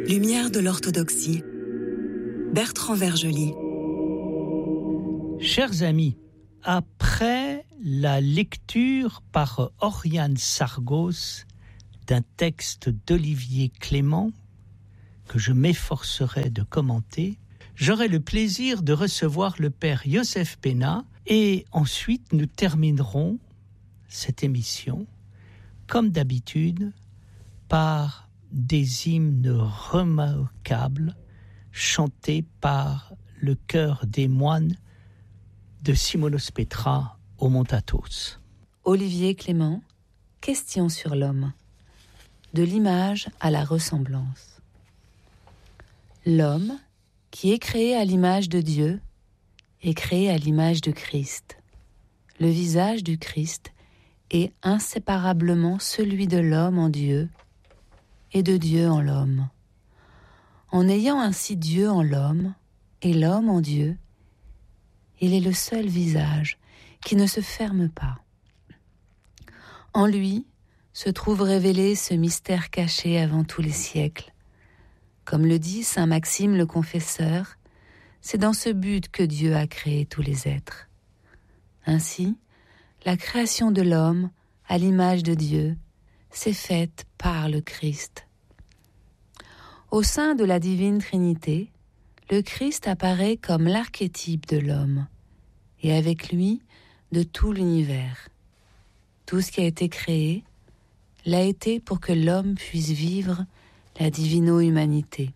Lumière de l'orthodoxie. Bertrand Vergely. Chers amis, après la lecture par Oriane Sargos d'un texte d'Olivier Clément, que je m'efforcerai de commenter, j'aurai le plaisir de recevoir le père Yosef Pena et ensuite nous terminerons cette émission, comme d'habitude, par des hymnes remarquables chantés par le chœur des moines de Simonos Petra au Mont Athos. Olivier Clément, Question sur l'homme. De l'image à la ressemblance. L'homme, qui est créé à l'image de Dieu, est créé à l'image de Christ. Le visage du Christ est inséparablement celui de l'homme en Dieu et de Dieu en l'homme. En ayant ainsi Dieu en l'homme et l'homme en Dieu, il est le seul visage qui ne se ferme pas. En lui se trouve révélé ce mystère caché avant tous les siècles. Comme le dit saint Maxime le Confesseur, c'est dans ce but que Dieu a créé tous les êtres. Ainsi, la création de l'homme à l'image de Dieu s'est faite par le Christ. Au sein de la divine Trinité, le Christ apparaît comme l'archétype de l'homme, et avec lui de tout l'univers. Tout ce qui a été créé l'a été pour que l'homme puisse vivre la divino-humanité.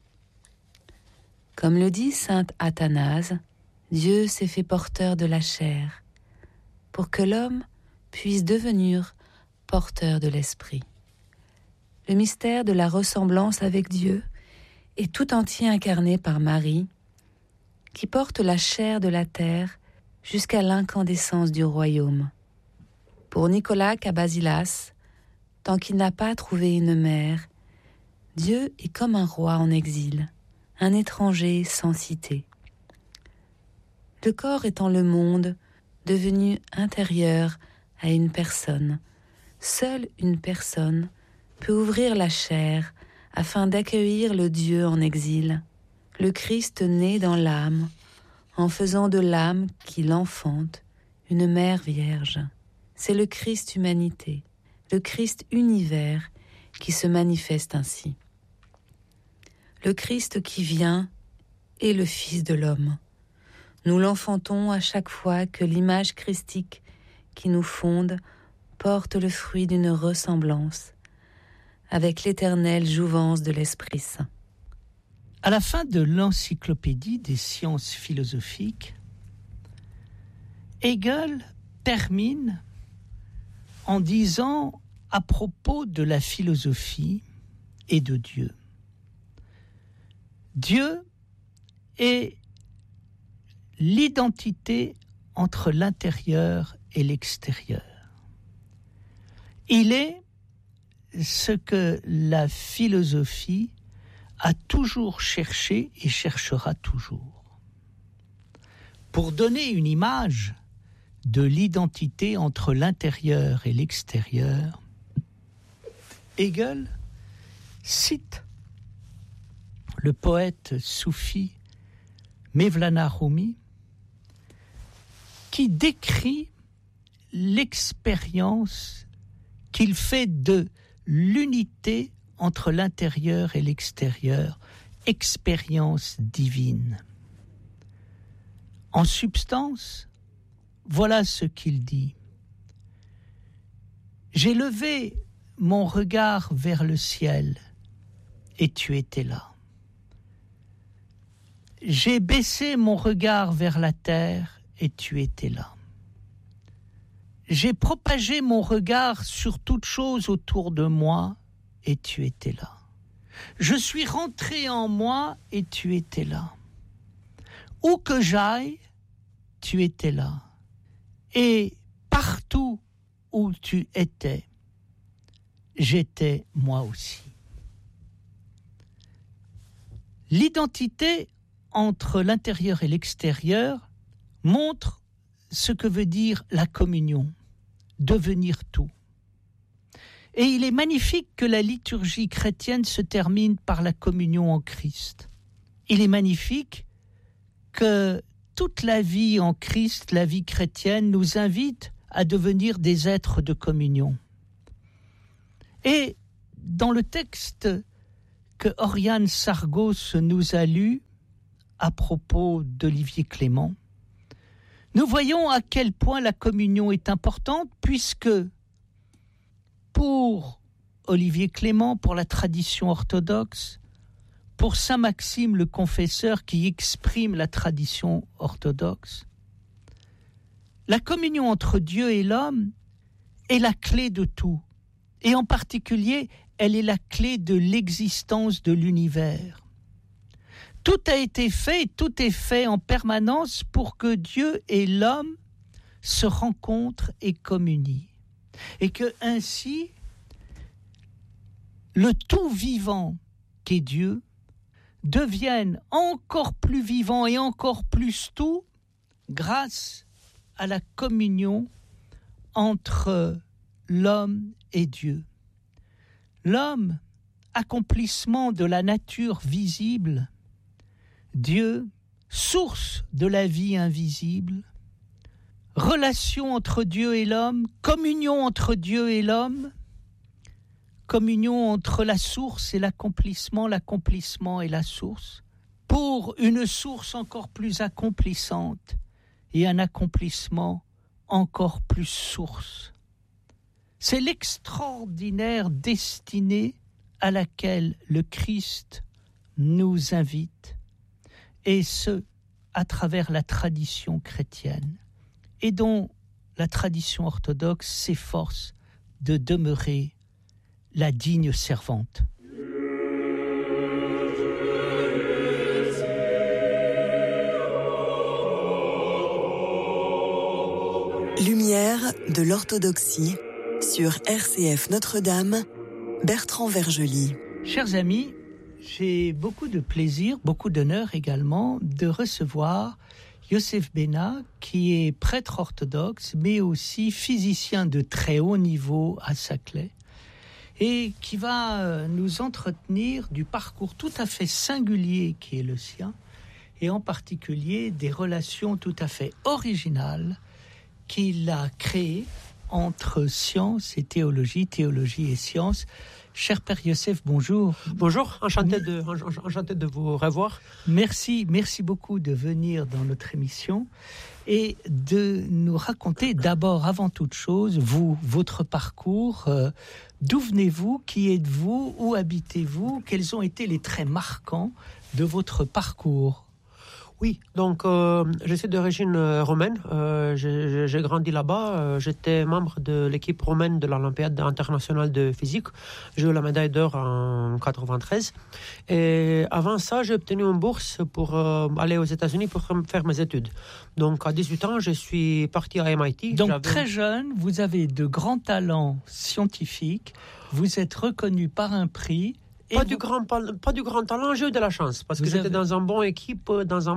Comme le dit saint Athanase, Dieu s'est fait porteur de la chair, pour que l'homme puisse devenir porteur de l'esprit. Le mystère de la ressemblance avec Dieu est tout entier incarné par Marie, qui porte la chair de la terre jusqu'à l'incandescence du royaume. Pour Nicolas Cabasilas, tant qu'il n'a pas trouvé une mère, Dieu est comme un roi en exil, un étranger sans cité. Le corps étant le monde, devenu intérieur à une personne, seule une personne peut ouvrir la chair afin d'accueillir le Dieu en exil, le Christ né dans l'âme, en faisant de l'âme qui l'enfante une mère vierge. C'est le Christ humanité, le Christ univers qui se manifeste ainsi. Le Christ qui vient est le Fils de l'homme. Nous l'enfantons à chaque fois que l'image christique qui nous fonde porte le fruit d'une ressemblance avec l'éternelle jouvence de l'Esprit Saint. À la fin de l'encyclopédie des sciences philosophiques, Hegel termine en disant à propos de la philosophie et de Dieu. Dieu est l'identité entre l'intérieur et l'extérieur. Il est ce que la philosophie a toujours cherché et cherchera toujours. Pour donner une image de l'identité entre l'intérieur et l'extérieur, Hegel cite le poète soufi Mevlana Rumi, qui décrit l'expérience qu'il fait de l'unité entre l'intérieur et l'extérieur, expérience divine. En substance, voilà ce qu'il dit. J'ai levé mon regard vers le ciel et tu étais là. J'ai baissé mon regard vers la terre et tu étais là. J'ai propagé mon regard sur toute chose autour de moi et tu étais là. Je suis rentré en moi et tu étais là. Où que j'aille, tu étais là. Et partout où tu étais, j'étais moi aussi. L'identité entre l'intérieur et l'extérieur montre ce que veut dire la communion, devenir tout. Et il est magnifique que la liturgie chrétienne se termine par la communion en Christ. Il est magnifique que toute la vie en Christ, la vie chrétienne, nous invite à devenir des êtres de communion. Et dans le texte que Oriane Sargos nous a lu à propos d'Olivier Clément, nous voyons à quel point la communion est importante, puisque pour Olivier Clément, pour la tradition orthodoxe, pour saint Maxime le confesseur qui exprime la tradition orthodoxe, la communion entre Dieu et l'homme est la clé de tout. Et en particulier, elle est la clé de l'existence de l'univers. Tout a été fait, tout est fait en permanence pour que Dieu et l'homme se rencontrent et communient. Et que ainsi, le tout vivant qu'est Dieu devienne encore plus vivant et encore plus tout grâce à la communion entre l'homme et Dieu. L'homme, accomplissement de la nature visible, Dieu, source de la vie invisible, relation entre Dieu et l'homme, communion entre Dieu et l'homme, communion entre la source et l'accomplissement et la source, pour une source encore plus accomplissante et un accomplissement encore plus source. C'est l'extraordinaire destinée à laquelle le Christ nous invite, et ce, à travers la tradition chrétienne, et dont la tradition orthodoxe s'efforce de demeurer la digne servante. Lumière de l'orthodoxie sur RCF Notre-Dame, Bertrand Vergely. Chers amis, j'ai beaucoup de plaisir, beaucoup d'honneur également de recevoir Yosef Bena, qui est prêtre orthodoxe, mais aussi physicien de très haut niveau à Saclay, et qui va nous entretenir du parcours tout à fait singulier qui est le sien, et en particulier des relations tout à fait originales qu'il a créées entre science et théologie, théologie et science. Cher Père Yosef, bonjour. Bonjour, enchanté de vous revoir. Merci beaucoup de venir dans notre émission et de nous raconter d'abord, avant toute chose, votre parcours. D'où venez-vous? Qui êtes-vous? Où habitez-vous? Quels ont été les traits marquants de votre parcours? Oui, donc je suis d'origine romaine, j'ai grandi là-bas, j'étais membre de l'équipe romaine de l'Olympiade internationale de physique, j'ai eu la médaille d'or en 93, et avant ça j'ai obtenu une bourse pour aller aux États-Unis pour faire mes études. Donc à 18 ans je suis parti à MIT. Donc très jeune, vous avez de grands talents scientifiques, vous êtes reconnu par un prix. Pas du grand talent, j'ai eu de la chance parce que j'étais dans une bonne équipe,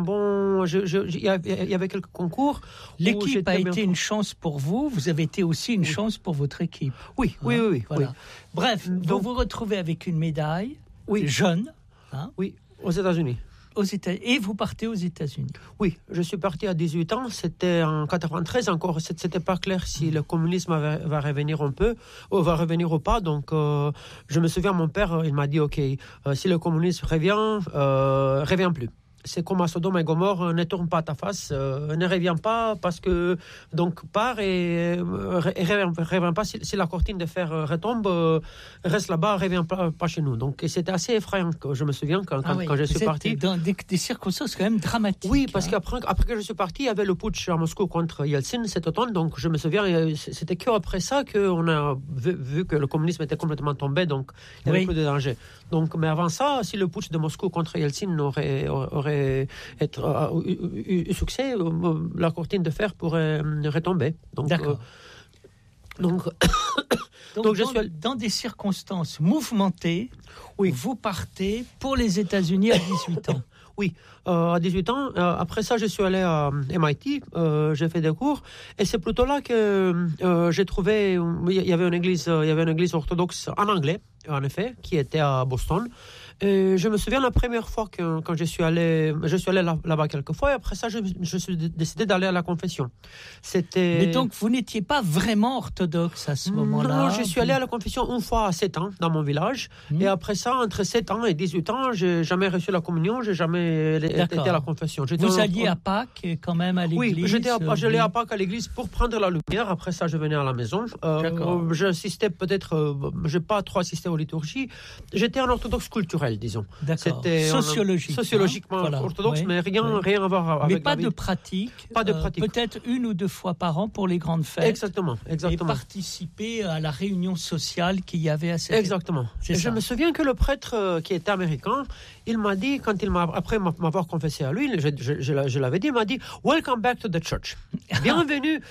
il y avait quelques concours. L'équipe a été une chance pour vous, vous avez été aussi une chance pour votre équipe. Oui. Voilà. Oui. Bref, donc, vous vous retrouvez avec une médaille, jeune. Oui, aux États-Unis. Et vous partez aux États-Unis. Oui, je suis parti à 18 ans, c'était en 93 encore, c'était pas clair si le communisme va revenir un peu, ou va revenir ou pas, donc je me souviens, mon père, il m'a dit, ok, si le communisme revient plus. C'est comme à Sodome et Gomorrhe, ne tourne pas à ta face, ne reviens pas, parce que, donc, pars et reviens pas, si la cortine de fer retombe, reste là-bas, reviens pas chez nous. Donc, c'était assez effrayant, je me souviens, quand je suis parti. Dans des circonstances quand même dramatiques. Oui, parce qu'après que je suis parti, il y avait le putsch à Moscou contre Yeltsin cet automne, donc je me souviens, c'était qu'après ça qu'on a vu que le communisme était complètement tombé, donc il n'y avait plus de danger. Donc, mais avant ça, si le putsch de Moscou contre Yeltsin aurait eu succès, la cortine de fer pourrait retomber. Donc, d'accord. Donc je suis dans des circonstances mouvementées. Oui. Vous partez pour les États-Unis à 18 ans. oui. À 18 ans. Après ça, je suis allé à MIT. J'ai fait des cours. Et c'est plutôt là que j'ai trouvé... Il y avait une église orthodoxe en anglais, en effet, qui était à Boston. Et je me souviens la première fois quand je suis allé là-bas quelques fois, et après ça, je suis décidé d'aller à la confession. Mais donc, vous n'étiez pas vraiment orthodoxe à ce moment-là? Non, je suis allé à la confession une fois à 7 ans, dans mon village. Et après ça, entre 7 ans et 18 ans, j'ai jamais reçu la communion, j'ai jamais été à la confession. Vous alliez à Pâques, quand même, à l'église? Oui, j'allais à Pâques à l'église pour prendre la lumière. Après ça, je venais à la maison. J'assistais peut-être, je n'ai pas trop assisté aux liturgies. J'étais un orthodoxe culturel, disons. D'accord. C'était sociologiquement orthodoxe, mais rien à voir avec mais pas de pratique. Pas de pratique. Peut-être 1 ou 2 fois par an pour les grandes fêtes. Exactement. Et participer à la réunion sociale qu'il y avait à cette... Exactement. Je me souviens que le prêtre qui était américain, il m'a dit, après m'avoir confessé à lui, je l'avais dit, il m'a dit « Welcome back to the church ». Bienvenue,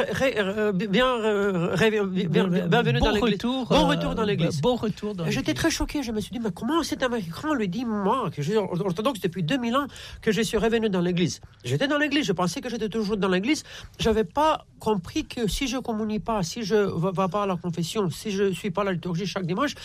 bienvenue dans l'église. Bon retour dans l'église. Bon retour dans l'église. J'étais très choqué, je me suis dit « Mais comment cet américain lui dit, moi, que je suis orthodoxe depuis 2000 ans, que je suis revenu dans l'église ?» J'étais dans l'église, je pensais que j'étais toujours dans l'église. Je n'avais pas compris que si je ne communie pas, si je ne vais pas à la confession, si je ne suis pas à la liturgie chaque dimanche...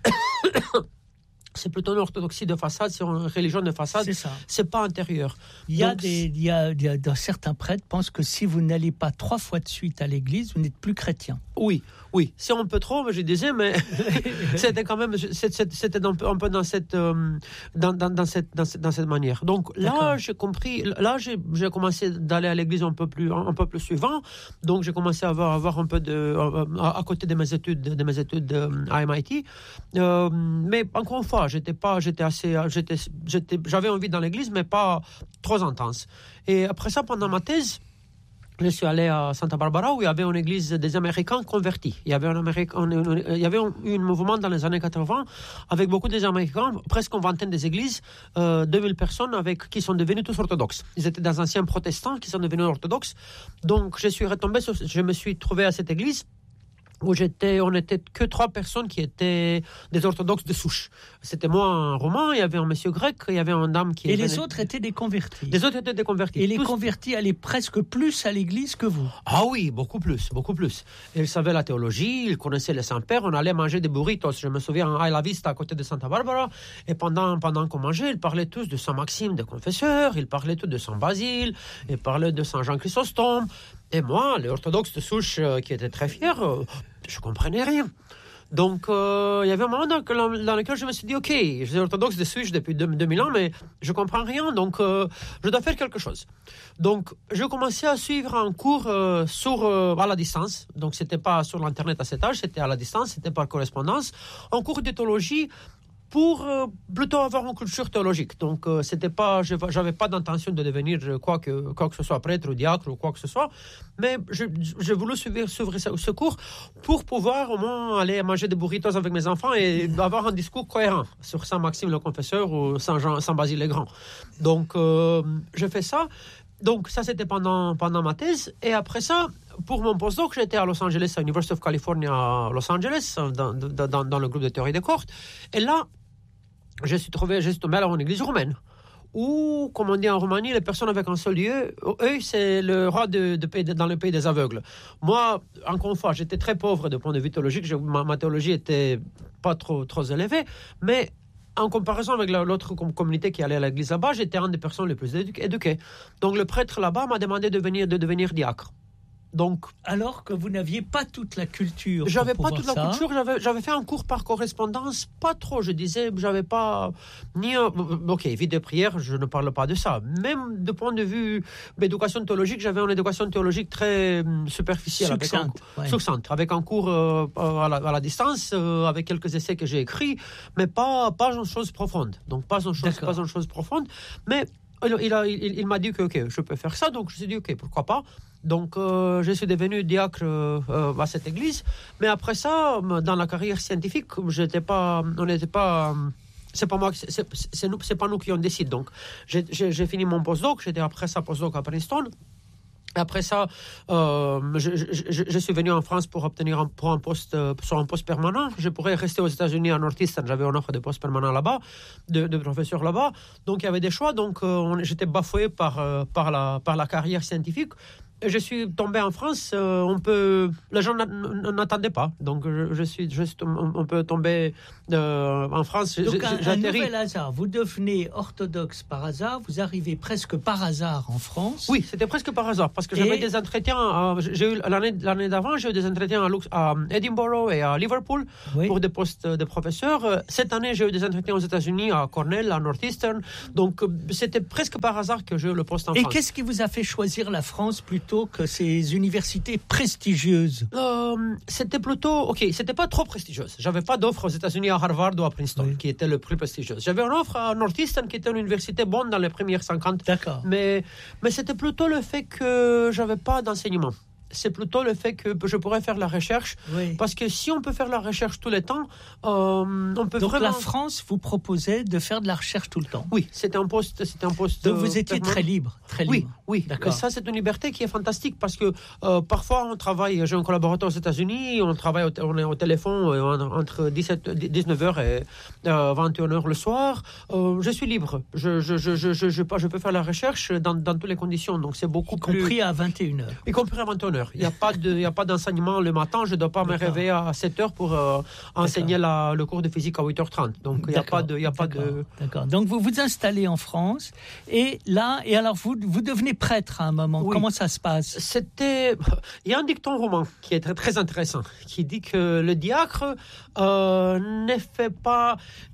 C'est plutôt une orthodoxie de façade, c'est une religion de façade, c'est pas intérieur. Il y a certains prêtres pensent que si vous n'allez pas 3 fois de suite à l'église, vous n'êtes plus chrétien. Oui, c'est un peu trop, je disais, mais c'était quand même, c'était un peu dans cette manière. Donc là, j'ai compris, là j'ai commencé d'aller à l'église un peu plus suivant, donc j'ai commencé à avoir un peu à côté de mes études à MIT, mais encore une fois, j'avais envie dans l'église, mais pas trop intense. Et après ça, pendant ma thèse, je suis allé à Santa Barbara où il y avait une église des Américains convertis. Il y avait un mouvement dans les années 80 avec beaucoup des Américains, presque une vingtaine des églises, 2000 personnes qui sont devenus tous orthodoxes. Ils étaient des anciens protestants qui sont devenus orthodoxes. Donc je me suis trouvé à cette église où on n'était que 3 personnes qui étaient des orthodoxes de souche. C'était moi, un Romain, il y avait un monsieur grec, il y avait une dame qui... Et les autres étaient des convertis. Les autres étaient des convertis. Et les convertis allaient presque plus à l'église que vous. Ah oui, beaucoup plus. Ils savaient la théologie, ils connaissaient les saints-pères, on allait manger des burritos. Je me souviens, à La Vista, à côté de Santa Barbara, et pendant qu'on mangeait, ils parlaient tous de Saint Maxime de Confesseur, ils parlaient tous de Saint Basile, ils parlaient de Saint Jean Chrysostome. Et moi, les orthodoxes de souche qui étaient très fiers, je ne comprenais rien. Donc, il y avait un moment dans lequel je me suis dit, OK, je suis orthodoxe de souche depuis 2000 ans, mais je ne comprends rien, donc je dois faire quelque chose. Donc, je commençais à suivre un cours à la distance. Donc, ce n'était pas sur l'Internet à cet âge, c'était à la distance, c'était par correspondance. Un cours de théologie pour plutôt avoir une culture théologique. Donc, j'avais pas d'intention de devenir quoi que ce soit, prêtre ou diacre ou quoi que ce soit, mais j'ai voulu suivre ce cours pour pouvoir au moins aller manger des burritos avec mes enfants et avoir un discours cohérent sur Saint Maxime le Confesseur ou Saint Basile le Grand. Donc, je fais ça. Donc, ça, c'était pendant ma thèse. Et après ça, pour mon postdoc, j'étais à Los Angeles, à University of California à Los Angeles, dans le groupe de théorie des cohortes. Et là, je suis tombé à une église roumaine, où, comme on dit en Roumanie, les personnes avec un seul Dieu, eux, c'est le roi dans le pays des aveugles. Moi, encore une fois, j'étais très pauvre de point de vue théologique, ma théologie était pas trop élevée, mais en comparaison avec l'autre communauté qui allait à l'église là-bas, j'étais une des personnes les plus éduquées. Donc le prêtre là-bas m'a demandé de devenir diacre. Donc, alors que vous n'aviez pas toute la culture. J'avais pas toute la culture, j'avais fait un cours par correspondance, pas trop, je disais, j'avais pas OK, vie de prière, je ne parle pas de ça. Même de point de vue d'éducation théologique, j'avais une éducation théologique très superficielle, succincte, avec un cours à la distance, avec quelques essais que j'ai écrits, mais pas une chose profonde. Donc pas une chose profonde, mais il m'a dit que OK, je peux faire ça, donc je me suis dit OK, pourquoi pas. Donc, je suis devenu diacre à cette église. Mais après ça, dans la carrière scientifique, c'est pas nous qui on décide. Donc, j'ai fini mon postdoc. J'étais après ça postdoc à Princeton. Après ça, je suis venu en France pour obtenir un poste, sur un poste permanent. Je pourrais rester aux États-Unis à Northeastern. J'avais une offre de poste permanent là-bas, de professeur là-bas. Donc, il y avait des choix. Donc, j'étais bafoué par la carrière scientifique. Et je suis tombé en France, les gens n'attendaient pas. Donc, on peut tomber en France. Donc, un nouvel hasard. Vous devenez orthodoxe par hasard. Vous arrivez presque par hasard en France. Oui, c'était presque par hasard. Parce que j'avais des entretiens. J'ai eu, l'année d'avant, j'ai eu des entretiens à Edinburgh et à Liverpool pour des postes de professeurs. Cette année, j'ai eu des entretiens aux États-Unis, à Cornell, à Northeastern. Donc, c'était presque par hasard que j'ai eu le poste en France. Et qu'est-ce qui vous a fait choisir la France plutôt que ces universités prestigieuses? C'était pas trop prestigieuse. J'avais pas d'offre aux États-Unis à Harvard ou à Princeton, qui était le plus prestigieuse. J'avais une offre à Northeastern, qui était une université bonne dans les premières 50. D'accord. Mais c'était plutôt le fait que j'avais pas d'enseignement. C'est plutôt le fait que je pourrais faire la recherche. Oui. Parce que si on peut faire la recherche tout le temps, on peut donc vraiment... la France vous proposait de faire de la recherche tout le temps. Oui, c'était un poste. Donc vous étiez très libre. Oui. D'accord. Et ça, c'est une liberté qui est fantastique parce que parfois on travaille. J'ai un collaborateur aux États-Unis, on est au téléphone entre 19h et 21h le soir. Je suis libre. Je peux faire la recherche dans toutes les conditions. Donc c'est beaucoup plus... Y compris à 21h. Y compris à 21h. Il n'y a pas d'enseignement le matin. Je ne dois pas me réveiller à 7h pour enseigner le cours de physique à 8h30. Donc, il n'y a pas de... D'accord. Donc, vous vous installez en France. Et alors, vous devenez prêtre à un moment. Oui. Comment ça se passe? Il y a un dicton romain qui est très, très intéressant, qui dit que le diacre ne fait pas...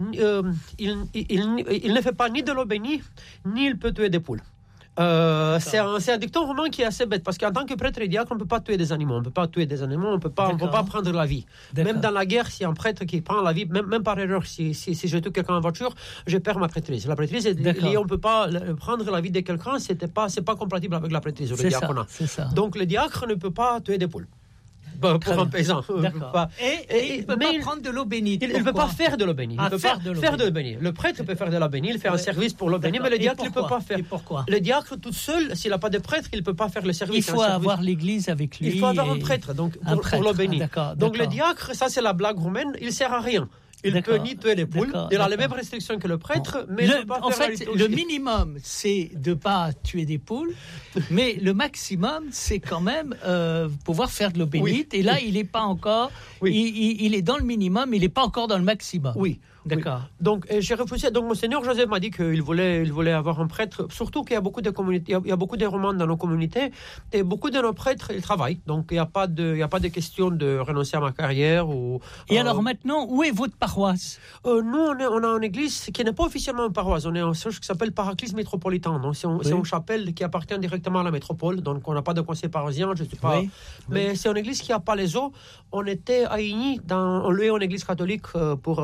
il ne fait pas ni de l'eau bénie, ni il peut tuer des poules. C'est un dicton romain qui est assez bête parce qu'en tant que prêtre et diacre, on ne peut pas tuer des animaux, on ne peut pas prendre la vie. D'accord. Même dans la guerre, si un prêtre qui prend la vie, même par erreur, si je tue quelqu'un en voiture, je perds ma prêtrise. La prêtrise est liée, on ne peut pas prendre la vie de quelqu'un, c'est pas compatible avec la prêtrise ou le diaconat. Donc le diacre ne peut pas tuer des poules. Pour un paysan. D'accord. Et il ne peut pas prendre de l'eau bénite. Il ne peut pas faire de l'eau bénite. Il ne peut pas faire de l'eau bénite. Le prêtre peut faire de l'eau bénite, il fait un service pour l'eau bénite, mais le diacre ne peut pas faire. Et pourquoi? Le diacre tout seul, s'il n'a pas de prêtre, il ne peut pas faire le service. Il faut avoir l'église avec lui. Il faut avoir un prêtre pour l'eau bénite. Donc le diacre, ça c'est la blague romaine, il ne sert à rien. Il peut ni tuer les poules, il a les mêmes restrictions que le prêtre, mais il ne peut pas faire la liturgie. Le minimum, c'est de ne pas tuer des poules, mais le maximum, c'est quand même pouvoir faire de l'eau bénite. Et là, il n'est pas encore... Il est dans le minimum, il n'est pas encore dans le maximum. Oui. D'accord. Oui. Donc, j'ai refusé. Donc, Monseigneur Joseph m'a dit qu'il voulait avoir un prêtre. Surtout qu'il y a beaucoup de communautés, il y a beaucoup de romans dans nos communautés, et beaucoup de nos prêtres, ils travaillent. Donc, il n'y a pas de question de renoncer à ma carrière. Et alors maintenant, où est votre paroisse? Nous, on a une église qui n'est pas officiellement une paroisse. On est un church qui s'appelle Paraclise Métropolitain. Donc, c'est une chapelle qui appartient directement à la métropole. Donc, on n'a pas de conseil parisien. Je sais pas. Mais c'est une église qui n'a pas les eaux. On était à Igny, on louait une église catholique pour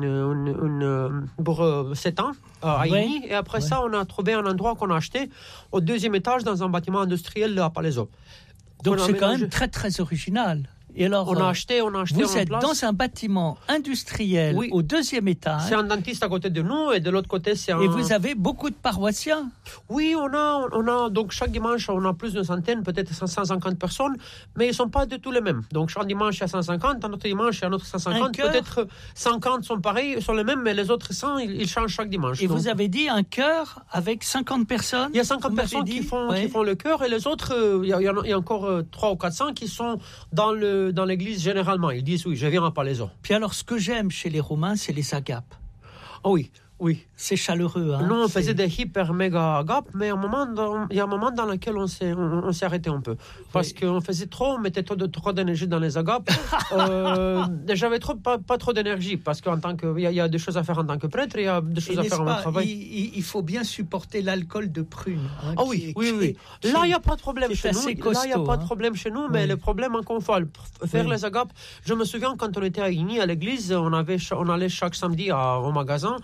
7 ans à Igny, et après ça on a trouvé un endroit qu'on a acheté au 2e étage dans un bâtiment industriel à Palaiseau. Donc c'est quand même très très original. Et alors, on a acheté vous êtes dans un bâtiment industriel au 2e étage. C'est un dentiste à côté de nous et de l'autre côté c'est un... Et vous avez beaucoup de paroissiens? Oui, on a donc chaque dimanche on a plus d'une centaine, peut-être 150 personnes, mais ils ne sont pas du tout les mêmes. Donc chaque dimanche il y a 150, un autre dimanche il y a un autre 150, peut-être 50 sont pareils, sont les mêmes, mais les autres 100 ils changent chaque dimanche. Et donc, vous avez dit un chœur avec 50 personnes? Il y a 50 personnes qui font le chœur, et les autres, il y a encore 300 ou 400 qui sont dans l'église généralement. Ils disent oui, je viens à Palaiso. Puis alors, ce que j'aime chez les Romains, c'est les agapes. Oh oui. Oui. C'est chaleureux. Hein, nous, on faisait des hyper méga agapes, mais il y a un moment dans lequel on s'est arrêté un peu. Parce qu'on faisait trop, on mettait trop d'énergie dans les agapes. J'avais pas trop d'énergie, parce qu'en tant que, il y a des choses à faire en tant que prêtre, il y a des choses à faire en travail. Il faut bien supporter l'alcool de prune. Hein, oui. Là, il n'y a pas de problème chez nous. Là, il n'y a pas de problème chez nous, mais le problème, encore une fois, faire les agapes. Je me souviens quand on était à Igny, à l'église, on allait chaque samedi au magasin. Oui.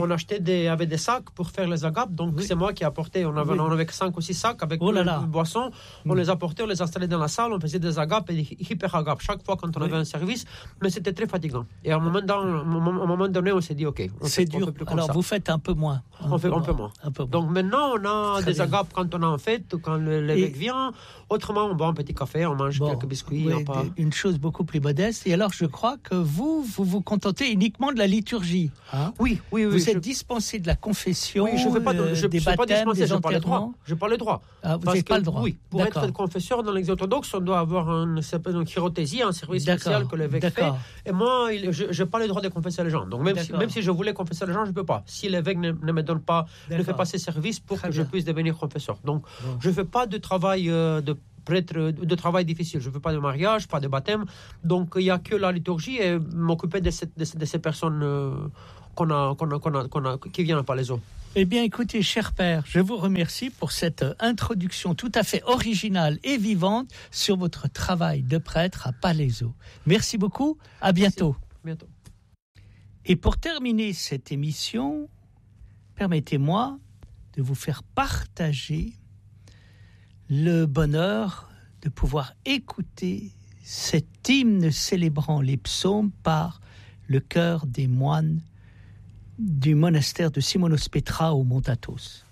on achetait avec des sacs pour faire les agapes. Donc, c'est moi qui ai apporté. On avait 5 ou 6 sacs avec une boisson. On les apportait, on les installait dans la salle. On faisait des agapes et des hyper agapes chaque fois quand on avait un service. Mais c'était très fatigant. Et à un moment donné, on s'est dit, OK. C'est dur. Alors, vous faites un peu moins. On fait un peu moins. Donc, maintenant, on a des agapes quand on a en fête ou quand l'évêque vient. Autrement, on boit un petit café, on mange quelques biscuits. Une chose beaucoup plus modeste. Et alors, je crois que vous contentez uniquement de la liturgie. Hein? Oui. Vous êtes dispensé de la confession, oui, je fais pas des baptêmes, des enterrements. Je n'ai pas le droit. Vous n'avez pas le droit. Oui, pour être confesseur dans l'Église orthodoxe, on doit avoir une chirotésie, un service spécial que l'évêque fait. Et moi, je n'ai pas le droit de confesser les gens. Donc, même si je voulais confesser les gens, je ne peux pas. Si l'évêque ne me donne pas, ne fait pas ses services pour que je puisse devenir confesseur. Donc, je ne fais pas de travail de prêtre, de travail difficile. Je ne veux pas de mariage, pas de baptême. Donc, il n'y a que la liturgie et m'occuper de ces personnes qui viennent à Palaiseau. Eh bien, écoutez, cher père, je vous remercie pour cette introduction tout à fait originale et vivante sur votre travail de prêtre à Palaiseau. Merci beaucoup. À bientôt. Bientôt. Et pour terminer cette émission, permettez-moi de vous faire partager le bonheur de pouvoir écouter cet hymne célébrant les psaumes par le chœur des moines du monastère de Simonos Petra au Mont Athos.